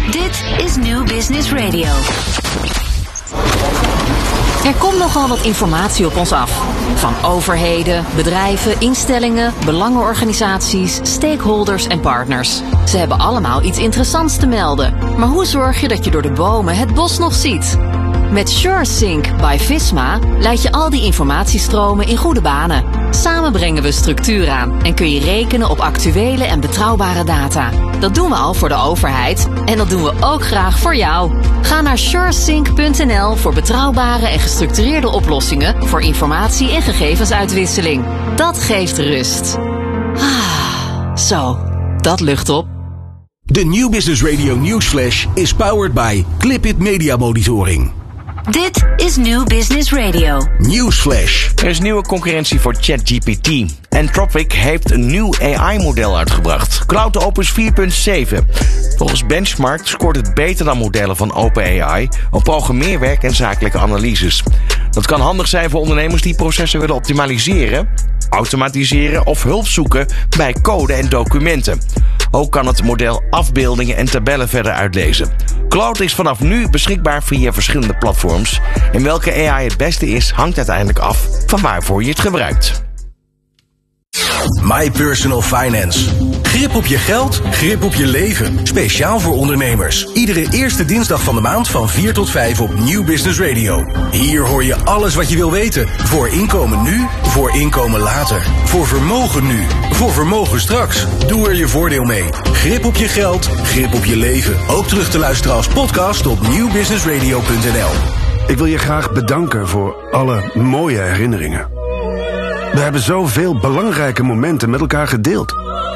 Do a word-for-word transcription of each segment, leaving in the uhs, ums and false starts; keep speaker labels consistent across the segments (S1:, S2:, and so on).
S1: Dit is New Business Radio.
S2: Er komt nogal wat informatie op ons af. Van overheden, bedrijven, instellingen, belangenorganisaties, stakeholders en partners. Ze hebben allemaal iets interessants te melden. Maar hoe zorg je dat je door de bomen het bos nog ziet? Met SureSync by Visma leid je al die informatiestromen in goede banen. Samen brengen we structuur aan en kun je rekenen op actuele en betrouwbare data. Dat doen we al voor de overheid en dat doen we ook graag voor jou. Ga naar suresync punt n l voor betrouwbare en gestructureerde oplossingen voor informatie- en gegevensuitwisseling. Dat geeft rust. Ah, zo, dat lucht op.
S3: De New Business Radio Newsflash is powered by Clipit Media Monitoring.
S1: Dit is New Business Radio.
S3: Newsflash.
S4: Er is nieuwe concurrentie voor ChatGPT. Anthropic heeft een nieuw A I-model uitgebracht. CloudOpus vier punt zeven. Volgens Benchmark scoort het beter dan modellen van OpenAI op programmeerwerk en zakelijke analyses. Dat kan handig zijn voor ondernemers die processen willen optimaliseren, automatiseren of hulp zoeken bij code en documenten. Ook kan het model afbeeldingen en tabellen verder uitlezen. Cloud is vanaf nu beschikbaar via verschillende platforms. En welke A I het beste is, hangt uiteindelijk af van waarvoor je het gebruikt.
S3: My Personal Finance. Grip op je geld, grip op je leven. Speciaal voor ondernemers. Iedere eerste dinsdag van de maand van vier tot vijf op New Business Radio. Hier hoor je alles wat je wil weten. Voor inkomen nu, voor inkomen later. Voor vermogen nu, voor vermogen straks. Doe er je voordeel mee. Grip op je geld, grip op je leven. Ook terug te luisteren als podcast op nieuw business radio punt n l.
S5: Ik wil je graag bedanken voor alle mooie herinneringen. We hebben zoveel belangrijke momenten met elkaar gedeeld.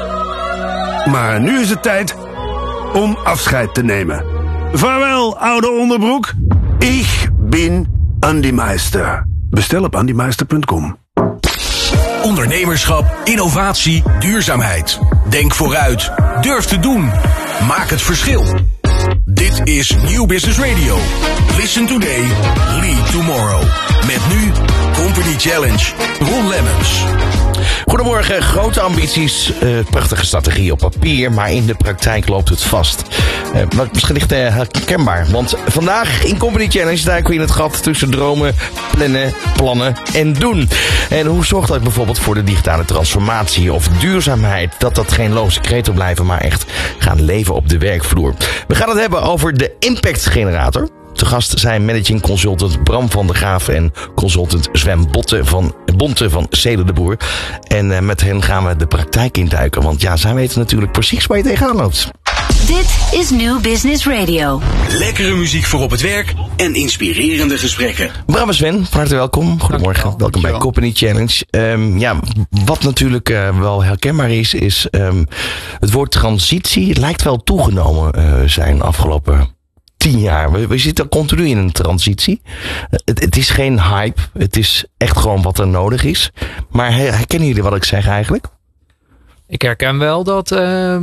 S5: Maar nu is het tijd om afscheid te nemen. Vaarwel, oude onderbroek. Ik ben Andy Meister. Bestel op andy meister punt com.
S3: Ondernemerschap, innovatie, duurzaamheid. Denk vooruit. Durf te doen. Maak het verschil. Dit is New Business Radio. Listen today, lead tomorrow. Met nu Company Challenge. Ron Lemmens.
S4: Goedemorgen, grote ambities, uh, prachtige strategie op papier, maar in de praktijk loopt het vast. Uh, wat misschien ligt uh, herkenbaar, want vandaag in Company Challenge duiken we in het gat tussen dromen, plannen, plannen en doen. En hoe zorgt dat bijvoorbeeld voor de digitale transformatie of duurzaamheid, dat dat geen loze kreten blijven, maar echt gaan leven op de werkvloer. We gaan het hebben over de Impact Generator. Te gast zijn managing consultant Bram van der Graaf en consultant Sven Botte van, Bonte van Ceder de Boer. En uh, met hen gaan we de praktijk induiken, want ja, zij weten natuurlijk precies waar je tegenaan loopt.
S1: Dit is New Business Radio.
S3: Lekkere muziek voor op het werk en inspirerende gesprekken.
S4: Bram en Sven, van harte welkom. Goedemorgen, welkom Dankjewel. Bij Company Challenge. Um, ja, wat natuurlijk uh, wel herkenbaar is, is um, het woord transitie. Het lijkt wel toegenomen uh, zijn afgelopen tien jaar. We, we zitten continu in een transitie. Het, het is geen hype. Het is echt gewoon wat er nodig is. Maar herkennen jullie wat ik zeg eigenlijk?
S6: Ik herken wel dat uh,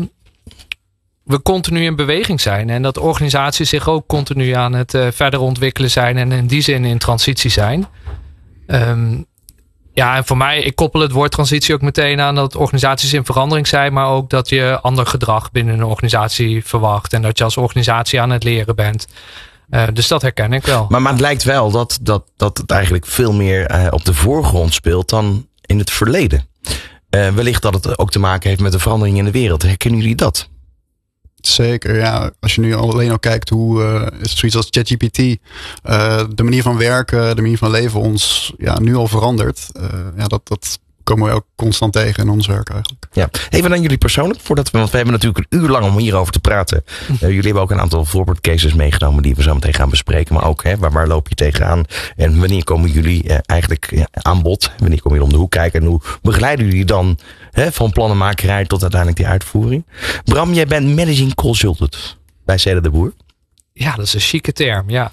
S6: we continu in beweging zijn. En dat organisaties zich ook continu aan het uh, verder ontwikkelen zijn. En in die zin in transitie zijn. Um, ja, en voor mij, ik koppel het woord transitie ook meteen aan dat organisaties in verandering zijn. Maar ook dat je ander gedrag binnen een organisatie verwacht. En dat je als organisatie aan het leren bent. Uh, dus dat herken ik wel.
S4: Maar, maar het lijkt wel dat, dat, dat het eigenlijk veel meer uh, op de voorgrond speelt dan in het verleden. Uh, wellicht dat het ook te maken heeft met de verandering in de wereld. Herkennen jullie dat?
S7: Zeker, ja. Als je nu alleen al kijkt hoe uh, zoiets als ChatGPT, uh, de manier van werken, de manier van leven ons ja, nu al verandert. Uh, ja, dat, dat komen we ook constant tegen in ons werk eigenlijk.
S4: Ja, even aan jullie persoonlijk, voordat we, want we hebben natuurlijk een uur lang om hierover te praten. Uh, jullie hebben ook een aantal voorbeeldcases meegenomen die we zo meteen gaan bespreken. Maar ook, hè, waar, waar loop je tegenaan? En wanneer komen jullie uh, eigenlijk uh, aan bod? Wanneer komen jullie om de hoek kijken? En hoe begeleiden jullie dan hè, van plannenmakerij tot uiteindelijk die uitvoering? Bram, jij bent managing consultant bij Ceder de Boer.
S6: Ja, dat is een chique term, ja.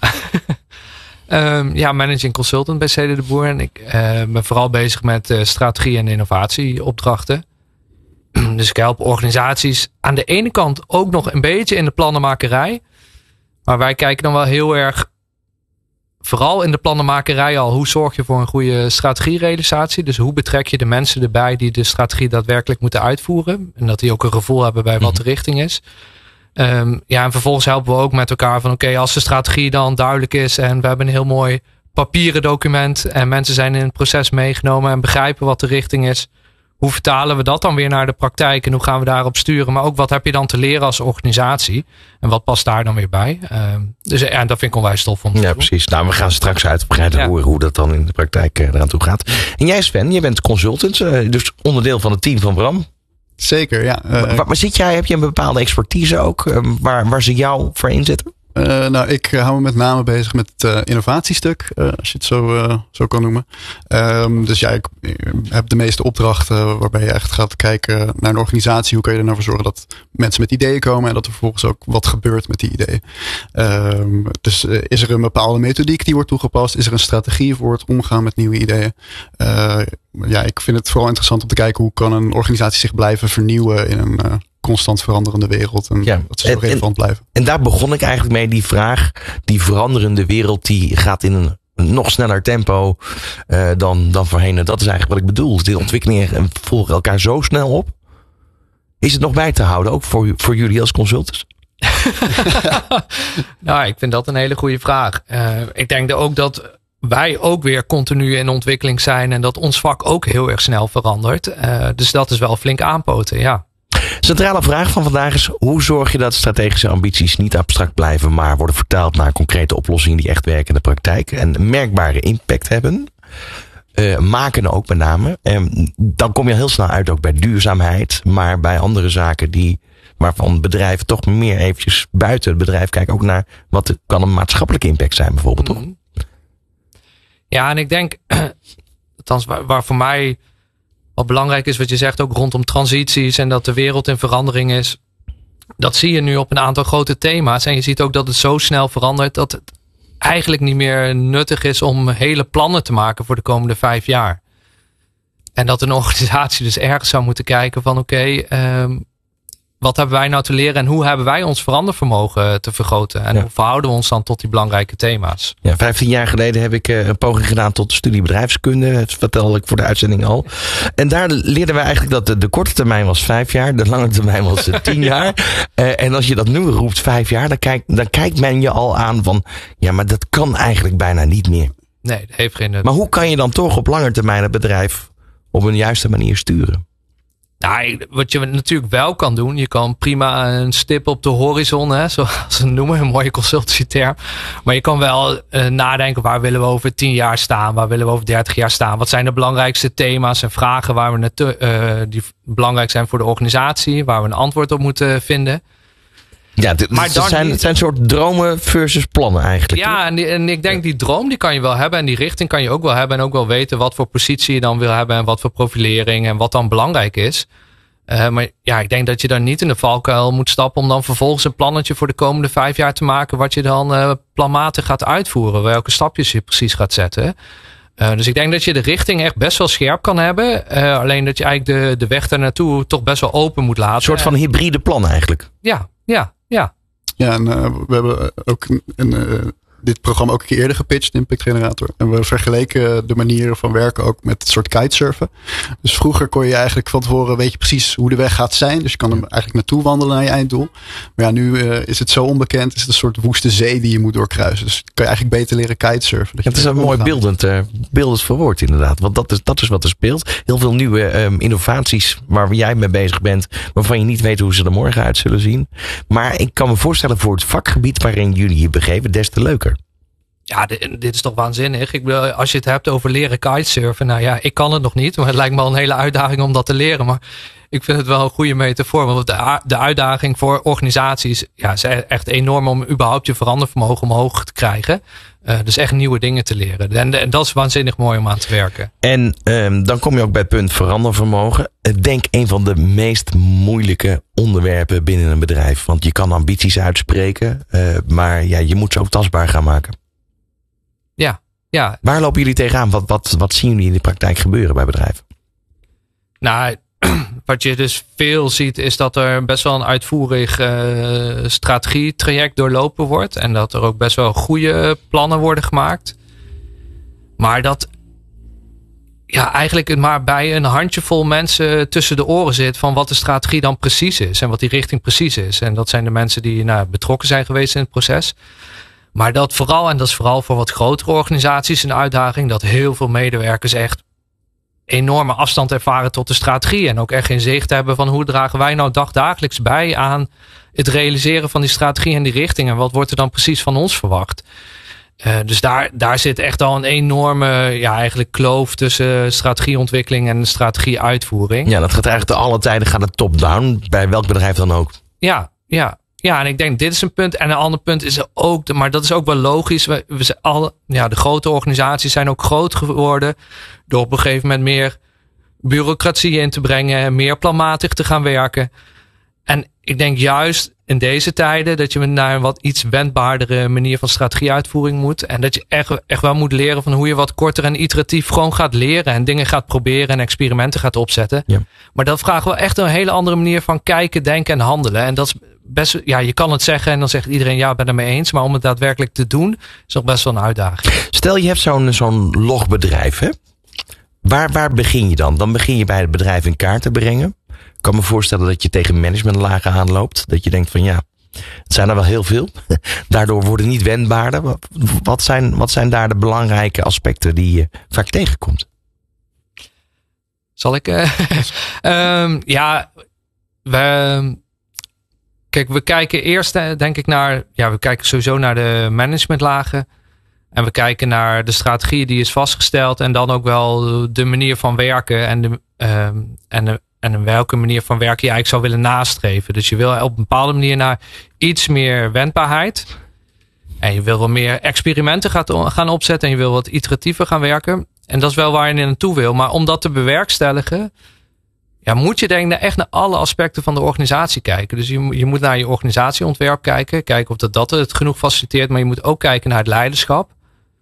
S6: Um, ja, managing consultant bij Ceder de Boer. En ik uh, ben vooral bezig met uh, strategie- en innovatieopdrachten. Dus ik help organisaties aan de ene kant ook nog een beetje in de plannenmakerij. Maar wij kijken dan wel heel erg, vooral in de plannenmakerij al, hoe zorg je voor een goede strategierealisatie? Dus hoe betrek je de mensen erbij die de strategie daadwerkelijk moeten uitvoeren? En dat die ook een gevoel hebben bij wat de richting is. Um, ja, en vervolgens helpen we ook met elkaar van oké, okay, als de strategie dan duidelijk is en we hebben een heel mooi papieren document en mensen zijn in het proces meegenomen en begrijpen wat de richting is. Hoe vertalen we dat dan weer naar de praktijk en hoe gaan we daarop sturen? Maar ook wat heb je dan te leren als organisatie? En wat past daar dan weer bij? Um, dus ja, dat vind ik onwijs tof om te
S4: Ja,
S6: doen.
S4: precies. Nou, we gaan straks uitgebreid ja. horen hoe dat dan in de praktijk uh, eraan toe gaat. En jij Sven, je bent consultant, uh, dus onderdeel van het team van Bram.
S7: Zeker, ja. Uh,
S4: maar, maar zit jij, heb je een bepaalde expertise ook uh, waar, waar ze jou voor inzetten?
S7: Uh, nou, ik hou me met name bezig met het uh, innovatiestuk, uh, als je het zo, uh, zo kan noemen. Um, dus ja, ik heb de meeste opdrachten waarbij je echt gaat kijken naar een organisatie. Hoe kan je er nou voor zorgen dat mensen met ideeën komen en dat er vervolgens ook wat gebeurt met die ideeën. Um, dus uh, is er een bepaalde methodiek die wordt toegepast? Is er een strategie voor het omgaan met nieuwe ideeën? Uh, ja, ik vind het vooral interessant om te kijken hoe kan een organisatie zich blijven vernieuwen in een uh, constant veranderende wereld. En ja, dat ze zo relevant blijven.
S4: En daar begon ik eigenlijk mee, die vraag. Die veranderende wereld die gaat in een nog sneller tempo uh, dan, dan voorheen. En dat is eigenlijk wat ik bedoel. Die ontwikkelingen volgen elkaar zo snel op. Is het nog bij te houden, ook voor, voor jullie als consultants?
S6: Nou, ik vind dat een hele goede vraag. Uh, ik denk ook dat wij ook weer continu in ontwikkeling zijn en dat ons vak ook heel erg snel verandert. Uh, dus dat is wel flink aanpoten, ja.
S4: Centrale vraag van vandaag is: hoe zorg je dat strategische ambities niet abstract blijven, maar worden vertaald naar concrete oplossingen die echt werken in de praktijk en een merkbare impact hebben? Uh, maken ook met name. En dan kom je heel snel uit ook bij duurzaamheid, maar bij andere zaken die waarvan bedrijven toch meer eventjes buiten het bedrijf kijken, ook naar wat kan een maatschappelijke impact zijn bijvoorbeeld, toch?
S6: Mm-hmm. Ja, en ik denk, althans waar, waar voor mij wat belangrijk is, wat je zegt ook rondom transities en dat de wereld in verandering is. Dat zie je nu op een aantal grote thema's. En je ziet ook dat het zo snel verandert dat het eigenlijk niet meer nuttig is om hele plannen te maken voor de komende vijf jaar. En dat een organisatie dus ergens zou moeten kijken van oké, okay, um, wat hebben wij nou te leren en hoe hebben wij ons verandervermogen te vergroten? En ja. hoe verhouden we ons dan tot die belangrijke thema's?
S4: Ja, vijftien jaar geleden heb ik uh, een poging gedaan tot de studie bedrijfskunde. Dat vertelde ik voor de uitzending al. En daar leerden we eigenlijk dat de, de korte termijn was vijf jaar. De lange termijn was uh, tien jaar. Uh, en als je dat nu roept vijf jaar, dan, kijk, dan kijkt men je al aan van ja, maar dat kan eigenlijk bijna niet meer.
S6: Nee, dat heeft geen nut.
S4: Maar hoe kan je dan toch op lange termijn het bedrijf op een juiste manier sturen?
S6: Nou, wat je natuurlijk wel kan doen, je kan prima een stip op de horizon, hè, zoals ze het noemen, een mooie consultancyterm. Maar je kan wel uh, nadenken, waar willen we over tien jaar staan? Waar willen we over dertig jaar staan? Wat zijn de belangrijkste thema's en vragen waar we naartoe, uh, die belangrijk zijn voor de organisatie, waar we een antwoord op moeten vinden?
S4: Ja, dit, maar het, zijn, het zijn soort dromen versus plannen eigenlijk.
S6: Ja, en, die, en ik denk die droom die kan je wel hebben en die richting kan je ook wel hebben en ook wel weten wat voor positie je dan wil hebben en wat voor profilering en wat dan belangrijk is. Uh, maar ja, ik denk dat je dan niet in de valkuil moet stappen om dan vervolgens een plannetje voor de komende vijf jaar te maken wat je dan uh, planmatig gaat uitvoeren, welke stapjes je precies gaat zetten. Uh, dus ik denk dat je de richting echt best wel scherp kan hebben. Uh, alleen dat je eigenlijk de, de weg daar naartoe toch best wel open moet laten.
S4: Een soort van hybride plan eigenlijk.
S6: Ja, ja, ja.
S7: Ja, en uh, we hebben ook een, een, uh, dit programma ook een keer eerder gepitcht, Impact Generator. En we vergeleken de manieren van werken ook met het soort kitesurfen. Dus vroeger kon je eigenlijk van tevoren, weet je precies hoe de weg gaat zijn. Dus je kan er eigenlijk naartoe wandelen naar je einddoel. Maar ja, nu uh, is het zo onbekend. Is het een soort woeste zee die je moet doorkruisen. Dus kan je eigenlijk beter leren kitesurfen.
S4: Ja, het is een mooi beeldend, uh, beeldend verwoord inderdaad. Want dat is, dat is wat er speelt. Heel veel nieuwe um, innovaties waar jij mee bezig bent. Waarvan je niet weet hoe ze er morgen uit zullen zien. Maar ik kan me voorstellen voor het vakgebied waarin jullie je begeven, des te leuker.
S6: Ja, dit, dit is toch waanzinnig. Ik bedoel, als je het hebt over leren kitesurfen. Nou ja, ik kan het nog niet. Maar het lijkt me al een hele uitdaging om dat te leren. Maar ik vind het wel een goede metafoor. Want de, de uitdaging voor organisaties ja, is echt enorm om überhaupt je verandervermogen omhoog te krijgen. Uh, dus echt nieuwe dingen te leren. En, en dat is waanzinnig mooi om aan te werken.
S4: En um, dan kom je ook bij het punt verandervermogen. Denk een van de meest moeilijke onderwerpen binnen een bedrijf. Want je kan ambities uitspreken. Uh, maar ja, je moet ze ook tastbaar gaan maken.
S6: Ja, ja.
S4: Waar lopen jullie tegenaan? Wat, wat, wat zien jullie in de praktijk gebeuren bij bedrijven?
S6: Nou, wat je dus veel ziet is dat er best wel een uitvoerig uh, strategietraject doorlopen wordt. En dat er ook best wel goede plannen worden gemaakt. Maar dat, ja, eigenlijk maar bij een handjevol mensen tussen de oren zit van wat de strategie dan precies is en wat die richting precies is. En dat zijn de mensen die nou, betrokken zijn geweest in het proces. Maar dat vooral, en dat is vooral voor wat grotere organisaties een uitdaging, dat heel veel medewerkers echt enorme afstand ervaren tot de strategie en ook echt geen zicht hebben van hoe dragen wij nou dagdagelijks bij aan het realiseren van die strategie en die richting en wat wordt er dan precies van ons verwacht. Uh, dus daar, daar zit echt al een enorme ja, eigenlijk kloof tussen strategieontwikkeling en strategieuitvoering.
S4: Ja, dat gaat eigenlijk te alle tijden gaat het top-down, bij welk bedrijf dan ook.
S6: Ja, ja. Ja, en ik denk dit is een punt. En een ander punt is er ook, maar dat is ook wel logisch. We, we zijn alle, ja, de grote organisaties zijn ook groot geworden door op een gegeven moment meer bureaucratie in te brengen, meer planmatig te gaan werken. En ik denk juist in deze tijden dat je naar een wat iets wendbaardere manier van strategieuitvoering moet. En dat je echt, echt wel moet leren van hoe je wat korter en iteratief gewoon gaat leren en dingen gaat proberen en experimenten gaat opzetten. Ja. Maar dat vraagt wel echt een hele andere manier van kijken, denken en handelen. En dat is best, ja, je kan het zeggen en dan zegt iedereen ja, ik ben het mee eens. Maar om het daadwerkelijk te doen is nog best wel een uitdaging.
S4: Stel je hebt zo'n, zo'n logbedrijf, hè? Waar, waar begin je dan? Dan begin je bij het bedrijf in kaart te brengen. Ik kan me voorstellen dat je tegen managementlagen aanloopt. Dat je denkt van ja, het zijn er wel heel veel. Daardoor worden niet wendbaarder. Wat zijn, wat zijn daar de belangrijke aspecten die je vaak tegenkomt?
S6: Zal ik? Uh, um, ja, we, kijk, we kijken eerst denk ik naar, ja, we kijken sowieso naar de managementlagen. En we kijken naar de strategie die is vastgesteld. En dan ook wel de manier van werken en de, um, en de En in welke manier van werken je eigenlijk zou willen nastreven. Dus je wil op een bepaalde manier naar iets meer wendbaarheid. En je wil wel meer experimenten gaan opzetten. En je wil wat iteratiever gaan werken. En dat is wel waar je naartoe wil. Maar om dat te bewerkstelligen, ja, moet je denk ik echt naar alle aspecten van de organisatie kijken. Dus je, je moet naar je organisatieontwerp kijken. Kijken of dat, dat het genoeg faciliteert. Maar je moet ook kijken naar het leiderschap.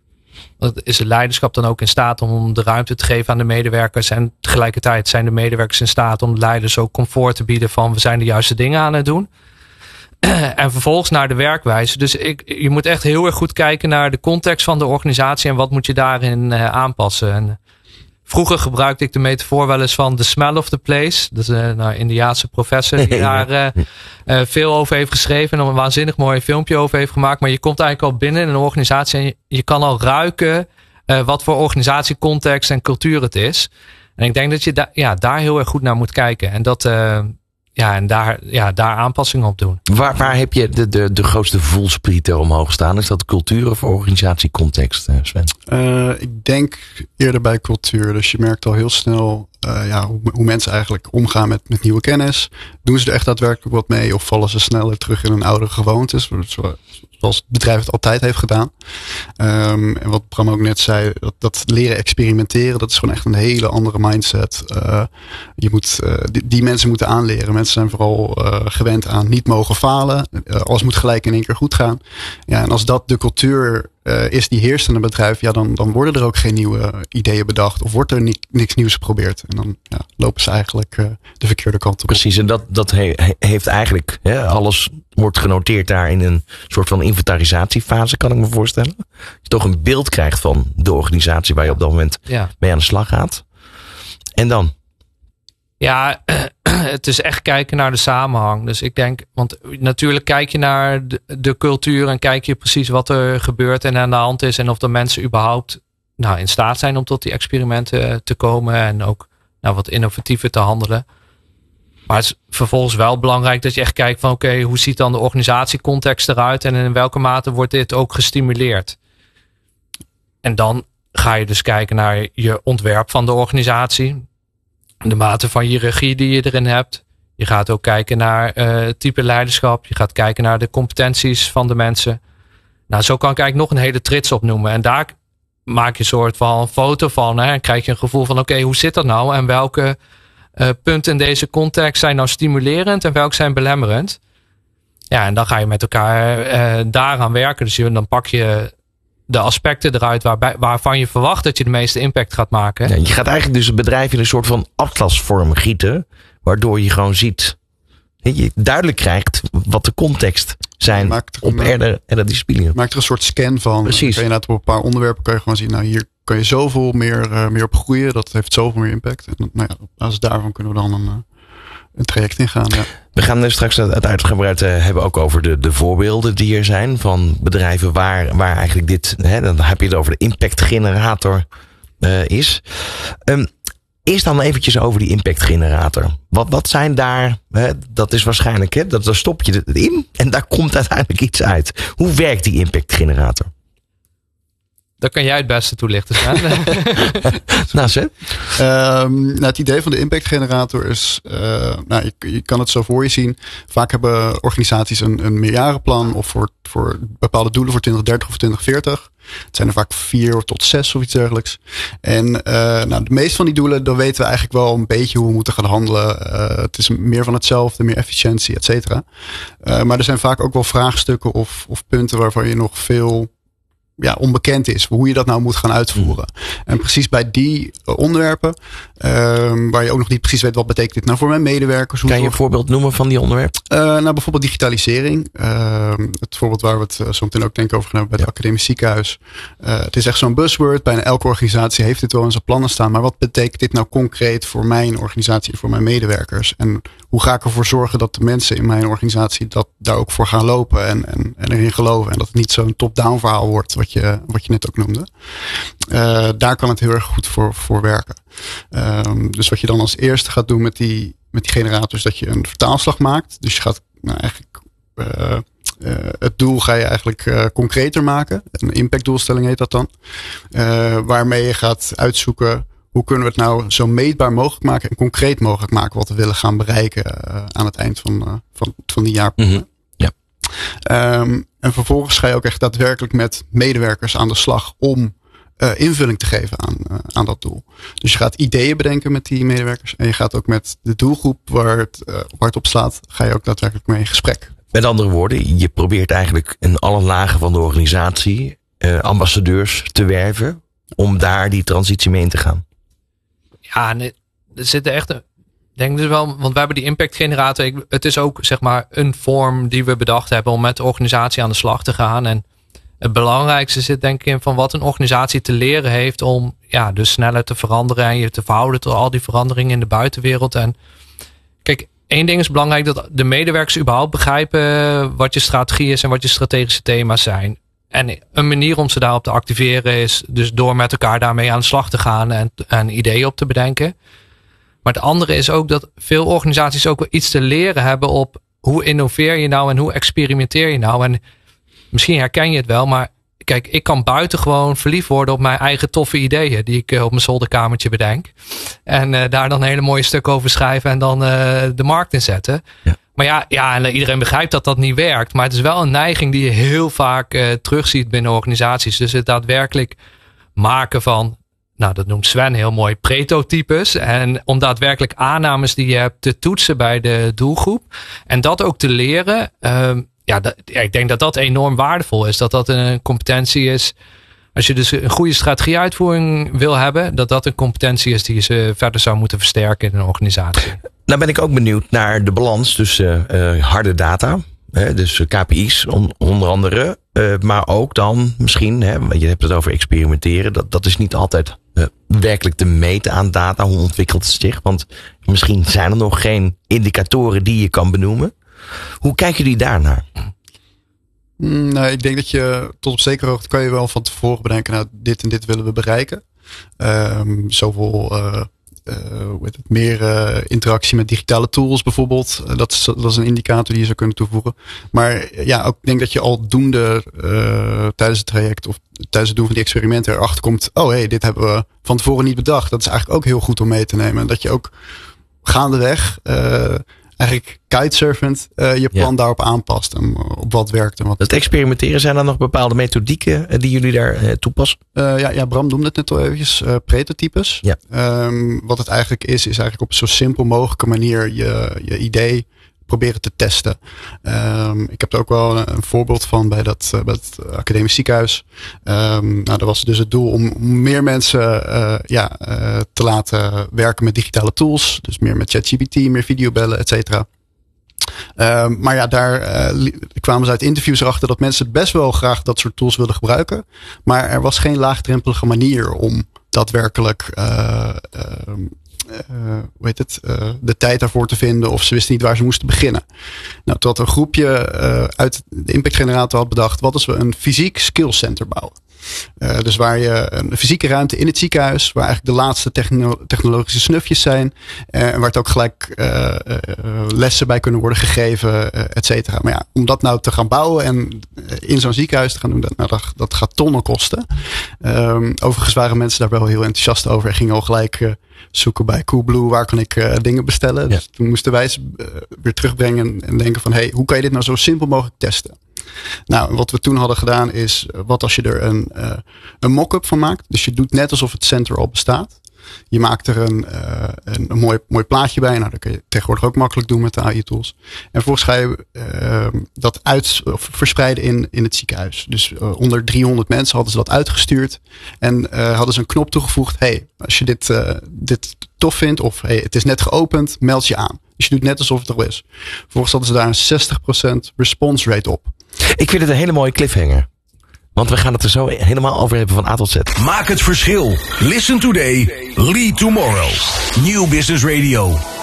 S6: Is het leiderschap dan ook in staat om de ruimte te geven aan de medewerkers? En tegelijkertijd zijn de medewerkers in staat om de leiders ook comfort te bieden van we zijn de juiste dingen aan het doen. En vervolgens naar de werkwijze. Dus ik, je moet echt heel erg goed kijken naar de context van de organisatie en wat moet je daarin uh, aanpassen. En vroeger gebruikte ik de metafoor wel eens van the smell of the place. Dat is een nou, Indiaanse professor die daar uh, uh, veel over heeft geschreven en een waanzinnig mooi filmpje over heeft gemaakt. Maar je komt eigenlijk al binnen in een organisatie en je, je kan al ruiken uh, wat voor organisatiecontext en cultuur het is. En ik denk dat je da- ja, daar heel erg goed naar moet kijken. En dat uh, ja, en daar, ja, daar aanpassingen op doen.
S4: Waar, waar heb je de, de, de grootste voelsprieten omhoog staan? Is dat cultuur of organisatiecontext, Sven?
S7: Uh, ik denk eerder bij cultuur. Dus je merkt al heel snel uh, ja, hoe, hoe mensen eigenlijk omgaan met, met nieuwe kennis. Doen ze er echt daadwerkelijk wat mee? Of vallen ze sneller terug in hun oude gewoontes? Zoals het bedrijf het altijd heeft gedaan. Um, en wat Bram ook net zei, dat, dat leren experimenteren, dat is gewoon echt een hele andere mindset. Uh, je moet, uh, die, die mensen moeten aanleren. Mensen zijn vooral uh, gewend aan niet mogen falen. Uh, alles moet gelijk in één keer goed gaan. Ja, en als dat de cultuur uh, is die heerst in een bedrijf, ja, dan, dan worden er ook geen nieuwe ideeën bedacht. Of wordt er ni- niks nieuws geprobeerd. En dan ja, lopen ze eigenlijk uh, de verkeerde kant op.
S4: Precies, en dat, dat he, heeft eigenlijk, hè, alles wordt genoteerd daar in een soort van inventarisatiefase, kan ik me voorstellen. Je toch een beeld krijgt van de organisatie waar je op dat moment ja. mee aan de slag gaat. En dan?
S6: Ja, het is echt kijken naar de samenhang. Dus ik denk, want natuurlijk kijk je naar de, de cultuur en kijk je precies wat er gebeurt en aan de hand is. En of de mensen überhaupt nou, in staat zijn om tot die experimenten te komen en ook nou, wat innovatiever te handelen. Maar het is vervolgens wel belangrijk dat je echt kijkt van oké, okay, hoe ziet dan de organisatiecontext eruit en in welke mate wordt dit ook gestimuleerd? En dan ga je dus kijken naar je ontwerp van de organisatie. De mate van hiërarchie die je erin hebt. Je gaat ook kijken naar uh, het type leiderschap. Je gaat kijken naar de competenties van de mensen. Nou, zo kan ik eigenlijk nog een hele trits opnoemen. En daar maak je een soort van foto van. Hè, en krijg je een gevoel van oké, okay, hoe zit dat nou? En welke uh, punten in deze context zijn nou stimulerend en welke zijn belemmerend? Ja, en dan ga je met elkaar uh, daaraan werken. Dus je, dan pak je de aspecten eruit waarbij, waarvan je verwacht dat je de meeste impact gaat maken.
S4: Ja, je gaat eigenlijk dus het bedrijf in een soort van atlasvorm gieten, waardoor je gewoon ziet, je duidelijk krijgt wat de context zijn
S7: maakt er
S4: op
S7: een,
S4: er, er discipline.
S7: Maak er een soort scan van.
S4: Precies.
S7: Kan je inderdaad op een paar onderwerpen kan je gewoon zien, nou hier kan je zoveel meer, uh, meer op groeien. Dat heeft zoveel meer impact. En nou ja, op basis daarvan kunnen we dan een, uh, een traject ingaan. Ja.
S4: We gaan uh, straks het uitgebreid uh, hebben ook over de, de voorbeelden die er zijn van bedrijven waar, waar eigenlijk dit, hè, dan heb je het over de impactgenerator uh, is. Um, Eerst dan eventjes over die impactgenerator. Wat, wat zijn daar, hè, dat is waarschijnlijk, hè, dat, daar stop je het in en daar komt uiteindelijk iets uit. Hoe werkt die impactgenerator?
S6: Dat kan jij het beste toelichten, Sven.
S4: nou, Sven?
S7: Um, nou, het idee van de impactgenerator is, uh, nou, je, je kan het zo voor je zien. Vaak hebben organisaties een, een meerjarenplan of voor, voor bepaalde doelen voor twintig dertig of twintig veertig. Het zijn er vaak vier tot zes of iets dergelijks. En uh, nou, de meeste van die doelen, dan weten we eigenlijk wel een beetje hoe we moeten gaan handelen. Uh, het is meer van hetzelfde, meer efficiëntie, et cetera. Uh, maar er zijn vaak ook wel vraagstukken of, of punten waarvan je nog veel ja, onbekend is. Hoe je dat nou moet gaan uitvoeren. En precies bij die onderwerpen, um, waar je ook nog niet precies weet wat betekent dit nou voor mijn medewerkers. Hoe
S4: kan je een voorbeeld noemen van die onderwerp?
S7: Uh, nou, bijvoorbeeld digitalisering. Uh, het voorbeeld waar we het uh, zo meteen ook denk ik over gaan hebben bij het ja. Academisch Ziekenhuis. Uh, het is echt zo'n buzzword. Bijna elke organisatie heeft dit wel in zijn plannen staan. Maar wat betekent dit nou concreet voor mijn organisatie en voor mijn medewerkers? En hoe ga ik ervoor zorgen dat de mensen in mijn organisatie dat daar ook voor gaan lopen en, en, en erin geloven? En dat het niet zo'n top-down verhaal wordt, wat je, wat je net ook noemde. Uh, daar kan het heel erg goed voor, voor werken. Um, dus wat je dan als eerste gaat doen met die, met die generator is dat je een vertaalslag maakt. Dus je gaat nou, eigenlijk uh, uh, het doel ga je eigenlijk uh, concreter maken. Een impactdoelstelling heet dat dan. Uh, waarmee je gaat uitzoeken hoe kunnen we het nou zo meetbaar mogelijk maken en concreet mogelijk maken wat we willen gaan bereiken uh, aan het eind van, uh, van, van die jaar.
S4: Mm-hmm. Ja.
S7: Um, en vervolgens ga je ook echt daadwerkelijk met medewerkers aan de slag om uh, invulling te geven aan, uh, aan dat doel. Dus je gaat ideeën bedenken met die medewerkers en je gaat ook met de doelgroep waar het, uh, waar het op slaat, ga je ook daadwerkelijk mee in gesprek.
S4: Met andere woorden, je probeert eigenlijk in alle lagen van de organisatie uh, ambassadeurs te werven om daar die transitie mee in te gaan.
S6: Ja, er zitten echt, ik denk dus wel, want we hebben die impactgenerator. Het is ook zeg maar een vorm die we bedacht hebben om met de organisatie aan de slag te gaan. En het belangrijkste zit denk ik in van wat een organisatie te leren heeft om ja, dus sneller te veranderen en je te verhouden tot al die veranderingen in de buitenwereld. En kijk, één ding is belangrijk, dat de medewerkers überhaupt begrijpen wat je strategie is en wat je strategische thema's zijn. En een manier om ze daarop te activeren is dus door met elkaar daarmee aan de slag te gaan en, en ideeën op te bedenken. Maar het andere is ook dat veel organisaties ook wel iets te leren hebben op hoe innoveer je nou en hoe experimenteer je nou. En misschien herken je het wel, maar kijk, ik kan buitengewoon verliefd worden op mijn eigen toffe ideeën die ik op mijn zolderkamertje bedenk. En uh, daar dan een hele mooie stuk over schrijven en dan uh, de markt in zetten. Ja. Maar ja, ja, en iedereen begrijpt dat dat niet werkt. Maar het is wel een neiging die je heel vaak uh, terugziet binnen organisaties. Dus het daadwerkelijk maken van, nou dat noemt Sven heel mooi, prototypes. En om daadwerkelijk aannames die je hebt te toetsen bij de doelgroep. En dat ook te leren. Uh, ja, dat, ja, ik denk dat dat enorm waardevol is. Dat dat een competentie is. Als je dus een goede strategieuitvoering wil hebben, dat dat een competentie is die je verder zou moeten versterken in een organisatie.
S4: Nou ben ik ook benieuwd naar de balans tussen uh, harde data, hè, dus K P I's on, onder andere, uh, maar ook dan misschien, hè, je hebt het over experimenteren, dat, dat is niet altijd uh, werkelijk te meten aan data, hoe ontwikkelt het zich, want misschien zijn er nog geen indicatoren die je kan benoemen. Hoe kijken jullie daarnaar?
S7: Mm, nou, ik denk dat je tot op zekere hoogte kan je wel van tevoren bedenken, nou dit en dit willen we bereiken. Um, zoveel uh, uh, hoe heet het, meer uh, interactie met digitale tools bijvoorbeeld. Uh, dat, is, dat is een indicator die je zou kunnen toevoegen. Maar ja, ook ik denk dat je aldoende uh, tijdens het traject of tijdens het doen van die experimenten erachter komt, oh hé, hey, dit hebben we van tevoren niet bedacht. Dat is eigenlijk ook heel goed om mee te nemen. En dat je ook gaandeweg uh, eigenlijk kitesurfend uh, je plan ja. daarop aanpast en uh, op wat werkt en wat.
S4: Het experimenteren, zijn er nog bepaalde methodieken uh, die jullie daar uh, toepassen?
S7: Uh, ja, ja, Bram noemde het net al eventjes, uh, prototypes.
S4: Ja.
S7: Um, wat het eigenlijk is, is eigenlijk op zo simpel mogelijke manier je, je idee proberen te testen. Um, ik heb er ook wel een, een voorbeeld van bij dat uh, bij het Academisch Ziekenhuis. Um, nou, dat was dus het doel om meer mensen uh, ja, uh, te laten werken met digitale tools. Dus meer met ChatGPT, meer videobellen, et cetera. Uh, maar ja, daar uh, kwamen ze uit interviews erachter dat mensen best wel graag dat soort tools wilden gebruiken. Maar er was geen laagdrempelige manier om daadwerkelijk uh, uh, uh, hoe heet het, uh, de tijd daarvoor te vinden. Of ze wisten niet waar ze moesten beginnen. Nou, tot een groepje uh, uit de Impact Generator had bedacht, wat als we een fysiek skills center bouwen. Uh, dus waar je een fysieke ruimte in het ziekenhuis, waar eigenlijk de laatste techno- technologische snufjes zijn. Uh, en waar het ook gelijk uh, uh, lessen bij kunnen worden gegeven, uh, et cetera. Maar ja, om dat nou te gaan bouwen en uh, in zo'n ziekenhuis te gaan doen, dat, nou, dat, dat gaat tonnen kosten. Um, overigens waren mensen daar wel heel enthousiast over en gingen al gelijk uh, zoeken bij Coolblue, waar kan ik uh, dingen bestellen. Ja. Dus toen moesten wij ze uh, weer terugbrengen en denken van, hey, hoe kan je dit nou zo simpel mogelijk testen? Nou, wat we toen hadden gedaan is, wat als je er een, uh, een mock-up van maakt. Dus je doet net alsof het center al bestaat. Je maakt er een, uh, een, een mooi, mooi plaatje bij. Nou, dat kun je tegenwoordig ook makkelijk doen met de A I-tools. En vervolgens ga je uh, dat uit, of verspreiden in, in het ziekenhuis. Dus uh, onder driehonderd mensen hadden ze dat uitgestuurd. En uh, hadden ze een knop toegevoegd. Hey, als je dit, uh, dit tof vindt of hey, het is net geopend, meld je aan. Dus je doet net alsof het er is. Vervolgens hadden ze daar een zestig procent response rate op.
S4: Ik vind het een hele mooie cliffhanger. Want we gaan het er zo helemaal over hebben van A tot Z.
S3: Maak het verschil. Listen today, lead tomorrow. New Business Radio.